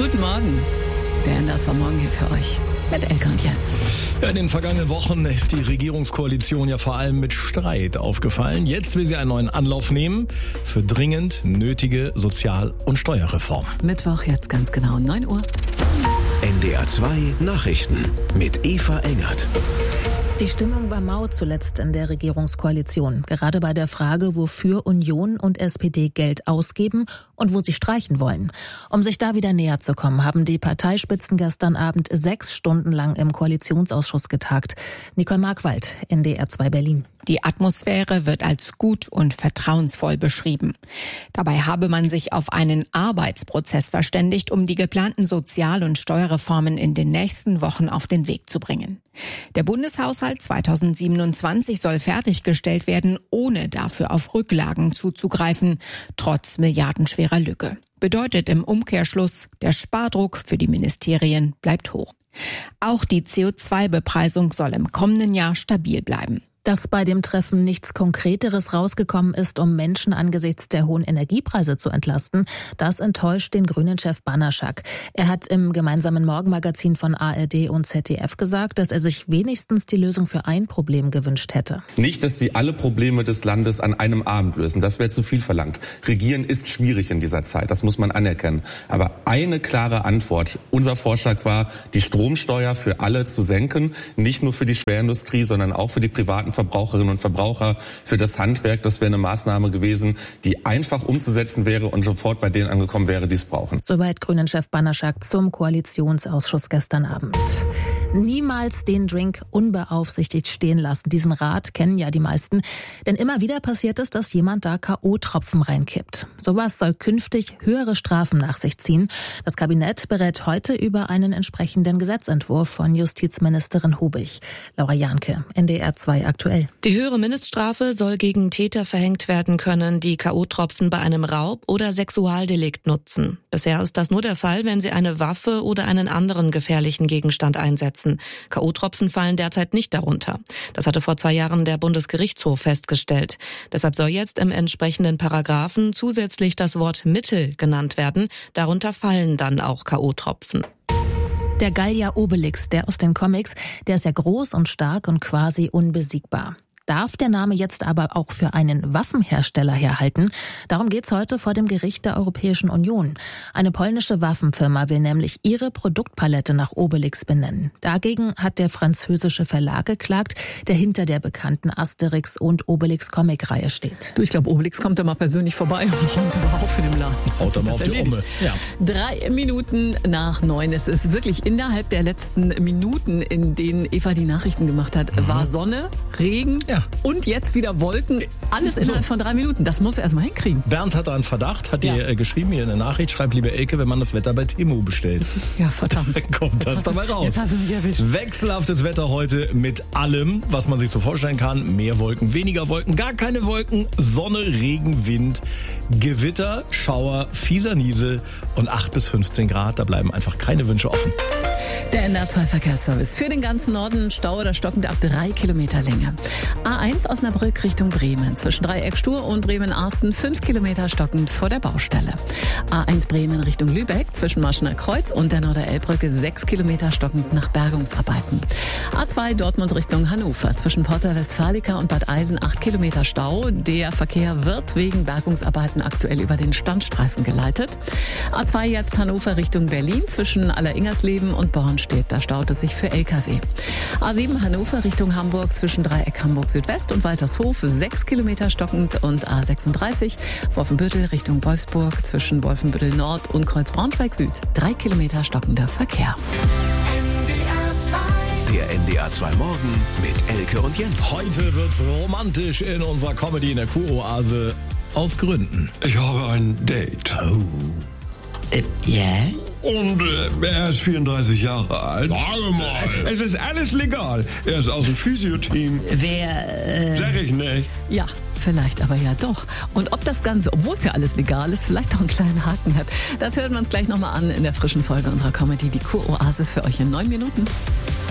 Guten Morgen. Der NDR war morgen hier für euch mit Elke und Jens. Ja, in den vergangenen Wochen ist die Regierungskoalition ja vor allem mit Streit aufgefallen. Jetzt will sie einen neuen Anlauf nehmen für dringend nötige Sozial- und Steuerreformen. Mittwoch jetzt ganz genau 9 Uhr. NDR 2 Nachrichten mit Eva Engert. Die Stimmung war mau zuletzt in der Regierungskoalition. Gerade bei der Frage, wofür Union und SPD Geld ausgeben und wo sie streichen wollen. Um sich da wieder näher zu kommen, haben die Parteispitzen gestern Abend 6 Stunden lang im Koalitionsausschuss getagt. Nicole Markwald, NDR 2 Berlin. Die Atmosphäre wird als gut und vertrauensvoll beschrieben. Dabei habe man sich auf einen Arbeitsprozess verständigt, um die geplanten Sozial- und Steuerreformen in den nächsten Wochen auf den Weg zu bringen. Der Bundeshaushalt 2027 soll fertiggestellt werden, ohne dafür auf Rücklagen zuzugreifen, trotz milliardenschwerer Lücke. Bedeutet im Umkehrschluss, der Spardruck für die Ministerien bleibt hoch. Auch die CO2-Bepreisung soll im kommenden Jahr stabil bleiben. Dass bei dem Treffen nichts Konkreteres rausgekommen ist, um Menschen angesichts der hohen Energiepreise zu entlasten, das enttäuscht den Grünen-Chef Banaschak. Er hat im gemeinsamen Morgenmagazin von ARD und ZDF gesagt, dass er sich wenigstens die Lösung für ein Problem gewünscht hätte. Nicht, dass sie alle Probleme des Landes an einem Abend lösen. Das wäre zu viel verlangt. Regieren ist schwierig in dieser Zeit, das muss man anerkennen. Aber eine klare Antwort. Unser Vorschlag war, die Stromsteuer für alle zu senken. Nicht nur für die Schwerindustrie, sondern auch für die privaten Verbraucherinnen und Verbraucher, für das Handwerk. Das wäre eine Maßnahme gewesen, die einfach umzusetzen wäre und sofort bei denen angekommen wäre, die es brauchen. Soweit Grünen-Chef Banaschak zum Koalitionsausschuss gestern Abend. Niemals den Drink unbeaufsichtigt stehen lassen. Diesen Rat kennen ja die meisten. Denn immer wieder passiert es, dass jemand da K.O.-Tropfen reinkippt. Sowas soll künftig höhere Strafen nach sich ziehen. Das Kabinett berät heute über einen entsprechenden Gesetzentwurf von Justizministerin Hubig. Laura Jahnke, NDR 2 aktuell. Die höhere Mindeststrafe soll gegen Täter verhängt werden können, die K.O.-Tropfen bei einem Raub oder Sexualdelikt nutzen. Bisher ist das nur der Fall, wenn sie eine Waffe oder einen anderen gefährlichen Gegenstand einsetzen. K.O.-Tropfen fallen derzeit nicht darunter. Das hatte vor 2 Jahren der Bundesgerichtshof festgestellt. Deshalb soll jetzt im entsprechenden Paragraphen zusätzlich das Wort Mittel genannt werden. Darunter fallen dann auch K.O.-Tropfen. Der Gallier Obelix, der aus den Comics, der ist ja groß und stark und quasi unbesiegbar. Darf der Name jetzt aber auch für einen Waffenhersteller herhalten? Darum geht's heute vor dem Gericht der Europäischen Union. Eine polnische Waffenfirma will nämlich ihre Produktpalette nach Obelix benennen. Dagegen hat der französische Verlag geklagt, der hinter der bekannten Asterix- und Obelix-Comic-Reihe steht. Du, ich glaube, Obelix kommt da mal persönlich vorbei und räumt aber auf in dem Laden. Haut mal auf die Umme. Ja. 3 Minuten nach 9. Es ist wirklich innerhalb der letzten Minuten, in denen Eva die Nachrichten gemacht hat, war Sonne, Regen, Ja. und jetzt wieder Wolken. Alles innerhalb von 3 Minuten. Das muss er erstmal hinkriegen. Bernd hat da einen Verdacht, hat dir geschrieben hier in der Nachricht, schreibt liebe Elke, wenn man das Wetter bei Temu bestellt. Ja, verdammt. Kommt das dabei raus. Jetzt hast du mich erwischt. Wechselhaftes Wetter heute mit allem, was man sich so vorstellen kann. Mehr Wolken, weniger Wolken, gar keine Wolken, Sonne, Regen, Wind, Gewitter, Schauer, fieser Niesel und 8 bis 15 Grad. Da bleiben einfach keine Wünsche offen. Der NDR 2 Verkehrsservice. Für den ganzen Norden Stau oder stockend ab 3 Kilometer Länge. A1 Osnabrück Richtung Bremen. Zwischen Dreieck-Stur und Bremen-Arsten 5 Kilometer stockend vor der Baustelle. A1 Bremen Richtung Lübeck. Zwischen Marschener Kreuz und der Norderelbbrücke 6 Kilometer stockend nach Bergungsarbeiten. A2 Dortmund Richtung Hannover. Zwischen Porta Westfalica und Bad Eisen 8 Kilometer Stau. Der Verkehr wird wegen Bergungsarbeiten aktuell über den Standstreifen geleitet. A2 jetzt Hannover Richtung Berlin. Zwischen Alleringersleben und Born steht. Da staut es sich für LKW. A7 Hannover Richtung Hamburg zwischen Dreieck Hamburg Südwest und Waltershof 6 Kilometer stockend und A36 Wolfenbüttel Richtung Wolfsburg zwischen Wolfenbüttel Nord und Kreuz Braunschweig Süd 3 Kilometer stockender Verkehr. Der NDR 2 Morgen mit Elke und Jens. Heute wird's romantisch in unserer Comedy in der Kuroase aus Gründen. Ich habe ein Date. Ja? Und er ist 34 Jahre alt. Sage mal. Es ist alles legal. Er ist aus dem Physio-Team. Wer, Sag ich nicht. Ja, vielleicht aber ja doch. Und ob das Ganze, obwohl es ja alles legal ist, vielleicht auch einen kleinen Haken hat, das hören wir uns gleich nochmal an in der frischen Folge unserer Comedy, die Kuroase für euch in 9 Minuten.